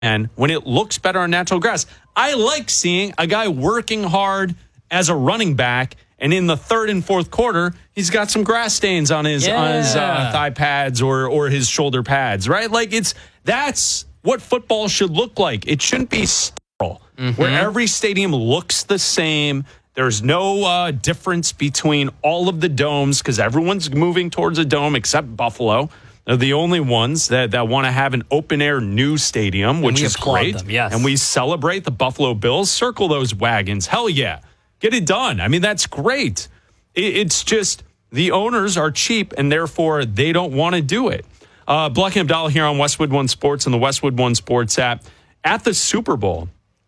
and when it looks better on natural grass. I like seeing a guy working hard as a running back, and in the third and fourth quarter, he's got some grass stains on his thigh pads or his shoulder pads, right? Like that's what football should look like. It shouldn't be sterile, where every stadium looks the same. There's no difference between all of the domes because everyone's moving towards a dome except Buffalo. They're the only ones that want to have an open-air new stadium, which is great. Them, yes. And we celebrate the Buffalo Bills. Circle those wagons. Hell yeah. Get it done. I mean, that's great. It's just the owners are cheap, and therefore they don't want to do it. Black and Abdallah here on Westwood One Sports and the Westwood One Sports app. At the Super Bowl,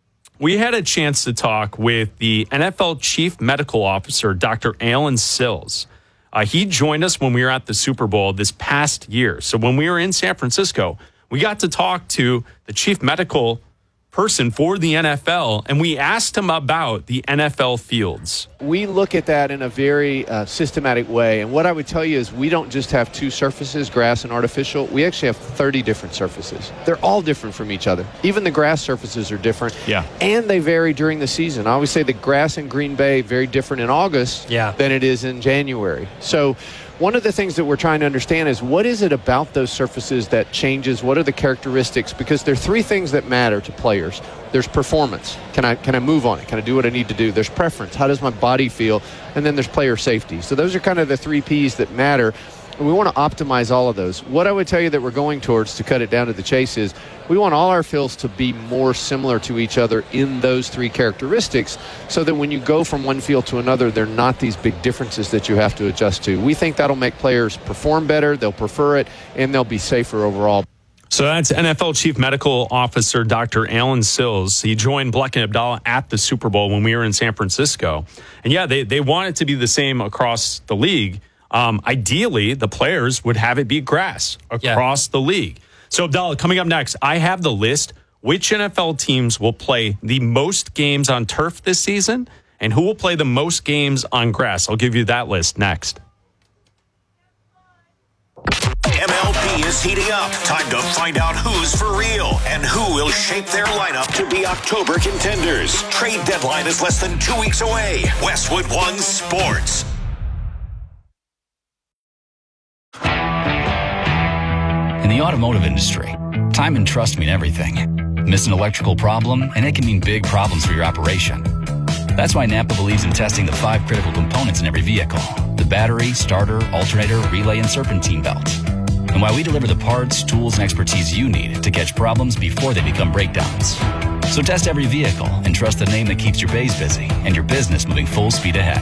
we had a chance to talk with the NFL Chief Medical Officer, Dr. Alan Sills. He joined us when we were at the Super Bowl this past year. So when we were in San Francisco, we got to talk to the chief medical person for the NFL, and we asked him about the NFL fields. We look at that in a very systematic way. And what I would tell you is we don't just have two surfaces, grass and artificial. We actually have 30 different surfaces. They're all different from each other. Even the grass surfaces are different. Yeah. And they vary during the season. I always say the grass in Green Bay very different in August than it is in January. So one of the things that we're trying to understand is what is it about those surfaces that changes? What are the characteristics? Because there are three things that matter to players. There's performance. Can I move on it? Can I do what I need to do? There's preference. How does my body feel? And then there's player safety. So those are kind of the three P's that matter. And we want to optimize all of those. What I would tell you that we're going towards, to cut it down to the chase, is we want all our fields to be more similar to each other in those three characteristics so that when you go from one field to another, they're not these big differences that you have to adjust to. We think that'll make players perform better, they'll prefer it, and they'll be safer overall. So that's NFL Chief Medical Officer Dr. Alan Sills. He joined Black and Abdallah at the Super Bowl when we were in San Francisco. And yeah, they want it to be the same across the league. Ideally, the players would have it be grass across the league. So, Abdallah, coming up next, I have the list. Which NFL teams will play the most games on turf this season and who will play the most games on grass? I'll give you that list next. MLB is heating up. Time to find out who's for real and who will shape their lineup to be October contenders. Trade deadline is less than 2 weeks away. Westwood One Sports. In the automotive industry, time and trust mean everything. Miss an electrical problem, and it can mean big problems for your operation. That's why Napa believes in testing the 5 critical components in every vehicle: the battery, starter, alternator, relay, and serpentine belt. And why we deliver the parts, tools, and expertise you need to catch problems before they become breakdowns. So test every vehicle and trust the name that keeps your bays busy and your business moving full speed ahead.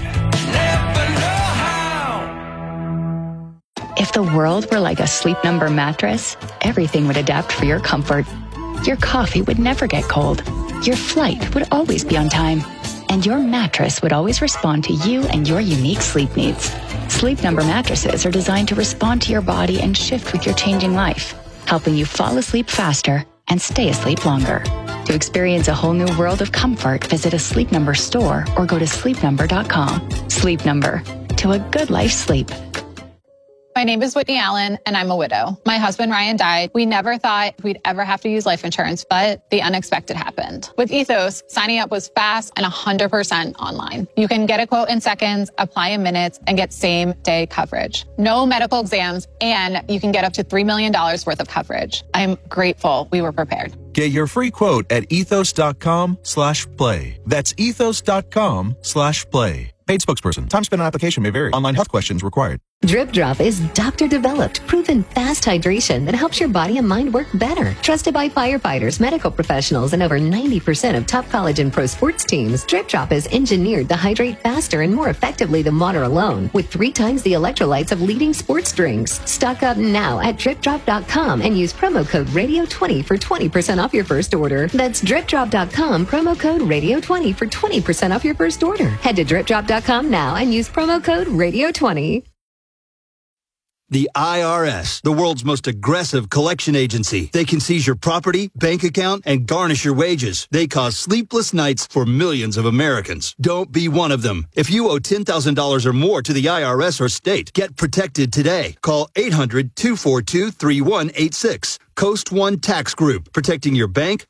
If the world were like a Sleep Number mattress, everything would adapt for your comfort. Your coffee would never get cold. Your flight would always be on time. And your mattress would always respond to you and your unique sleep needs. Sleep Number mattresses are designed to respond to your body and shift with your changing life, helping you fall asleep faster and stay asleep longer. To experience a whole new world of comfort, visit a Sleep Number store or go to sleepnumber.com. Sleep Number. To a good life's sleep. My name is Whitney Allen, and I'm a widow. My husband, Ryan, died. We never thought we'd ever have to use life insurance, but the unexpected happened. With Ethos, signing up was fast and 100% online. You can get a quote in seconds, apply in minutes, and get same-day coverage. No medical exams, and you can get up to $3 million worth of coverage. I'm grateful we were prepared. Get your free quote at ethos.com/play. That's ethos.com/play. Paid spokesperson. Time spent on application may vary. Online health questions required. Drip Drop is doctor-developed, proven fast hydration that helps your body and mind work better. Trusted by firefighters, medical professionals, and over 90% of top college and pro sports teams, Drip Drop is engineered to hydrate faster and more effectively than water alone, with 3 times the electrolytes of leading sports drinks. Stock up now at dripdrop.com and use promo code RADIO20 for 20% off your first order. That's dripdrop.com, promo code RADIO20 for 20% off your first order. Head to dripdrop.com now and use promo code RADIO20. The IRS, the world's most aggressive collection agency. They can seize your property, bank account, and garnish your wages. They cause sleepless nights for millions of Americans. Don't be one of them. If you owe $10,000 or more to the IRS or state, get protected today. Call 800-242-3186. Coast One Tax Group, protecting your bank,